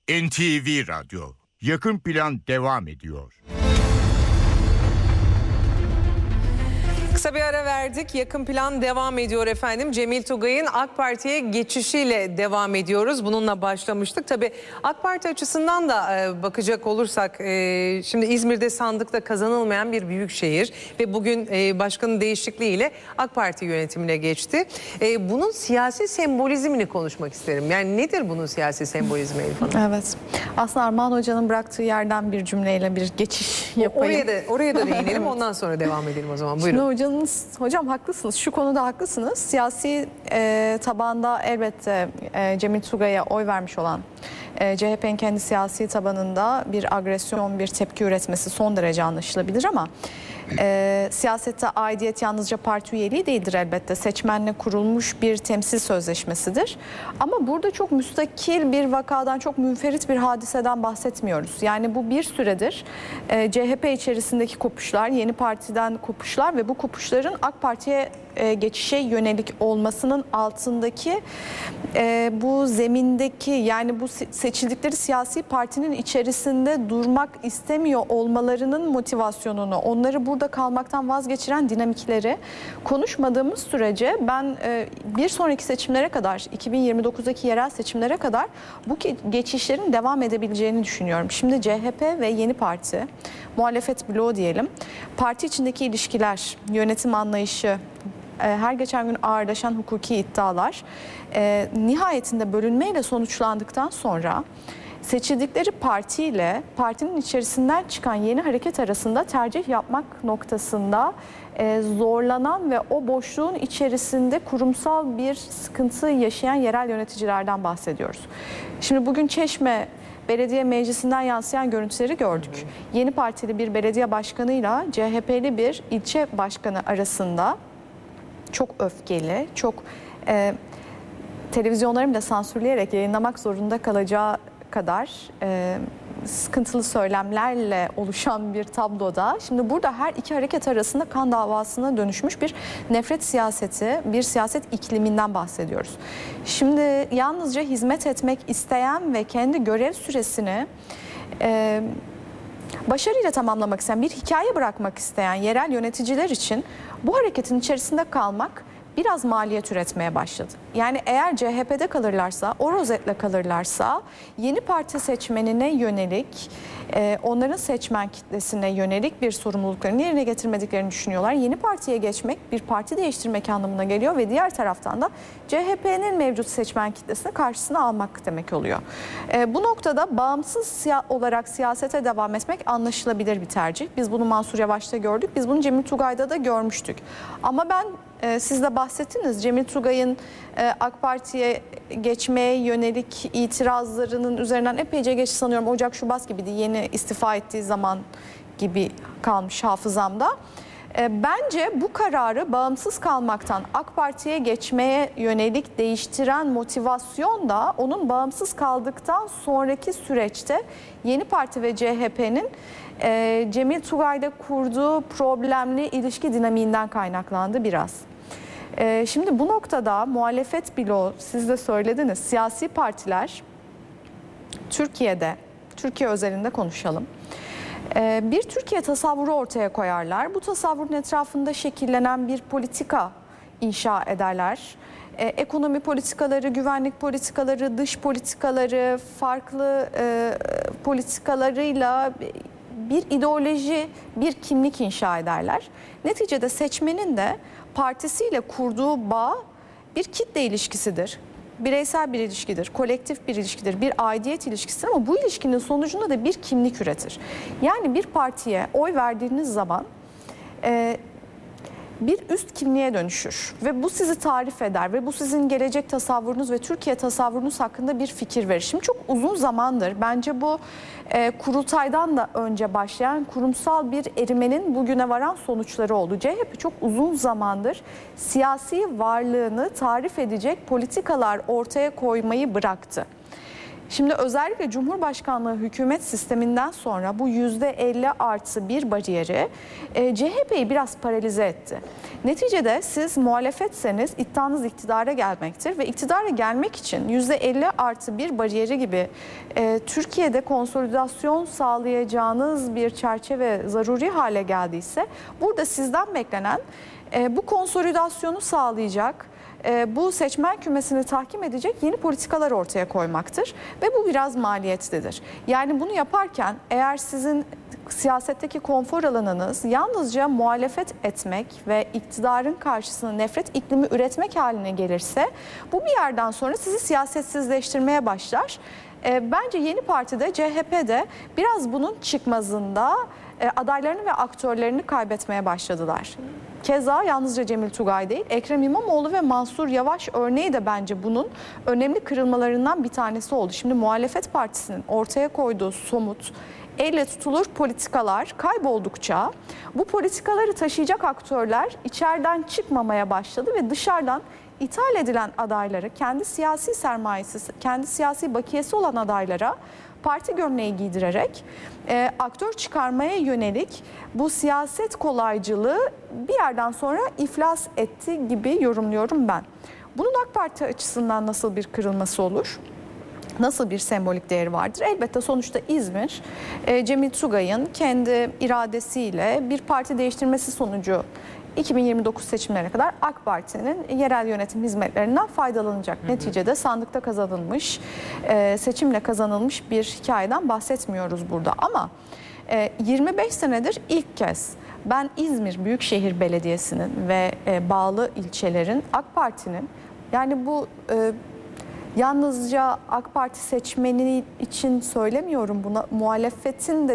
NTV Radyo. Yakın plan devam ediyor. Kısa bir ara verdik. Yakın plan devam ediyor efendim. Cemil Tugay'ın AK Parti'ye geçişiyle devam ediyoruz. Bununla başlamıştık. Tabii AK Parti açısından da bakacak olursak şimdi İzmir'de sandıkta kazanılmayan bir büyük şehir ve bugün başkanın değişikliğiyle AK Parti yönetimine geçti. Bunun siyasi sembolizmini konuşmak isterim. Yani nedir bunun siyasi sembolizmi Elif Hanım? Evet. Aslında Armağan Hoca'nın bıraktığı yerden bir cümleyle bir geçiş yapayım. Oraya da değinelim. Ondan sonra devam edelim o zaman. Buyurun. Hocam haklısınız. Şu konuda haklısınız. Siyasi tabanda elbette Cemil Tugay'a oy vermiş olan CHP'nin kendi siyasi tabanında bir agresyon, bir tepki üretmesi son derece anlaşılabilir ama siyasette aidiyet yalnızca parti üyeliği değildir elbette. Seçmenle kurulmuş bir temsil sözleşmesidir. Ama burada çok müstakil bir vakadan, çok münferit bir hadiseden bahsetmiyoruz. Yani bu bir süredir CHP içerisindeki kopuşlar, yeni partiden kopuşlar ve bu kopuşların AK Parti'ye geçişe yönelik olmasının altındaki bu zemindeki, yani bu seçildikleri siyasi partinin içerisinde durmak istemiyor olmalarının motivasyonunu, onları burada kalmaktan vazgeçiren dinamikleri konuşmadığımız sürece ben bir sonraki seçimlere kadar, 2029'daki yerel seçimlere kadar bu geçişlerin devam edebileceğini düşünüyorum. Şimdi CHP ve yeni parti, muhalefet bloğu diyelim, parti içindeki ilişkiler, yönetim anlayışı, her geçen gün ağırlaşan hukuki iddialar nihayetinde bölünmeyle sonuçlandıktan sonra seçildikleri partiyle partinin içerisinden çıkan yeni hareket arasında tercih yapmak noktasında zorlanan ve o boşluğun içerisinde kurumsal bir sıkıntı yaşayan yerel yöneticilerden bahsediyoruz. Şimdi bugün Çeşme Belediye Meclisi'nden yansıyan görüntüleri gördük. Yeni partili bir belediye başkanıyla CHP'li bir ilçe başkanı arasında çok öfkeli, çok televizyonlarını da sansürleyerek yayınlamak zorunda kalacağı kadar sıkıntılı söylemlerle oluşan bir tabloda. Şimdi burada her iki hareket arasında kan davasına dönüşmüş bir nefret siyaseti, bir siyaset ikliminden bahsediyoruz. Şimdi yalnızca hizmet etmek isteyen ve kendi görev süresini başarıyla tamamlamak isteyen, bir hikaye bırakmak isteyen yerel yöneticiler için bu hareketin içerisinde kalmak biraz maliyet üretmeye başladı. Yani eğer CHP'de kalırlarsa, o rozetle kalırlarsa yeni parti seçmenine yönelik, onların seçmen kitlesine yönelik bir sorumluluklarını yerine getirmediklerini düşünüyorlar. Yeni partiye geçmek bir parti değiştirmek anlamına geliyor ve diğer taraftan da CHP'nin mevcut seçmen kitlesini karşısına almak demek oluyor. Bu noktada bağımsız olarak siyasete devam etmek anlaşılabilir bir tercih. Biz bunu Mansur Yavaş'ta gördük, biz bunu Cemil Tugay'da da görmüştük. Ama ben siz de bahsettiniz, Cemil Tugay'ın AK Parti'ye geçmeye yönelik itirazlarının üzerinden epeyce geç, sanıyorum Ocak Şubat gibiydi, yeni istifa ettiği zaman gibi kalmış hafızamda. Bence bu kararı bağımsız kalmaktan AK Parti'ye geçmeye yönelik değiştiren motivasyon da onun bağımsız kaldıktan sonraki süreçte yeni parti ve CHP'nin Cemil Tugay'la kurduğu problemli ilişki dinamiğinden kaynaklandı biraz. Şimdi bu noktada muhalefet bloğu, siz de söylediniz, siyasi partiler Türkiye'de, Türkiye özelinde konuşalım, bir Türkiye tasavvuru ortaya koyarlar. Bu tasavvurun etrafında şekillenen bir politika inşa ederler. Ekonomi politikaları, güvenlik politikaları, dış politikaları, farklı politikalarıyla bir ideoloji, bir kimlik inşa ederler. Neticede seçmenin de partisiyle kurduğu bağ bir kitle ilişkisidir. Bireysel bir ilişkidir, kolektif bir ilişkidir, bir aidiyet ilişkisidir ama bu ilişkinin sonucunda da bir kimlik üretir. Yani bir partiye oy verdiğiniz zaman bir üst kimliğe dönüşür ve bu sizi tarif eder ve bu sizin gelecek tasavvurunuz ve Türkiye tasavvurunuz hakkında bir fikir verir. Şimdi çok uzun zamandır bence bu kurultaydan da önce başlayan kurumsal bir erimenin bugüne varan sonuçları oldu. CHP çok uzun zamandır siyasi varlığını tarif edecek politikalar ortaya koymayı bıraktı. Şimdi özellikle Cumhurbaşkanlığı hükümet sisteminden sonra bu %50+1 bariyeri CHP'yi biraz paralize etti. Neticede siz muhalefetseniz iddianız iktidara gelmektir ve iktidara gelmek için %50+1 bariyeri gibi Türkiye'de konsolidasyon sağlayacağınız bir çerçeve zaruri hale geldiyse burada sizden beklenen bu konsolidasyonu sağlayacak, bu seçmen kümesini tahkim edecek yeni politikalar ortaya koymaktır ve bu biraz maliyetlidir. Yani bunu yaparken eğer sizin siyasetteki konfor alanınız yalnızca muhalefet etmek ve iktidarın karşısına nefret iklimi üretmek haline gelirse bu bir yerden sonra sizi siyasetsizleştirmeye başlar. Bence yeni partide, CHP'de biraz bunun çıkmazında adaylarını ve aktörlerini kaybetmeye başladılar. Keza yalnızca Cemil Tugay değil, Ekrem İmamoğlu ve Mansur Yavaş örneği de bence bunun önemli kırılmalarından bir tanesi oldu. Şimdi muhalefet partisinin ortaya koyduğu somut, elle tutulur politikalar kayboldukça bu politikaları taşıyacak aktörler içeriden çıkmamaya başladı ve dışarıdan ithal edilen adayları, kendi siyasi sermayesi, kendi siyasi bakiyesi olan adaylara parti gömleği giydirerek aktör çıkarmaya yönelik bu siyaset kolaycılığı bir yerden sonra iflas etti gibi yorumluyorum ben. Bunun AK Parti açısından nasıl bir kırılması olur? Nasıl bir sembolik değeri vardır? Elbette sonuçta İzmir, Cemil Tugay'ın kendi iradesiyle bir parti değiştirmesi sonucu 2029 seçimlerine kadar AK Parti'nin yerel yönetim hizmetlerinden faydalanacak. Neticede sandıkta kazanılmış, seçimle kazanılmış bir hikayeden bahsetmiyoruz burada. Ama 25 senedir ilk kez ben İzmir Büyükşehir Belediyesi'nin ve bağlı ilçelerin AK Parti'nin, yani bu yalnızca AK Parti seçmeni için söylemiyorum, buna muhalefetin de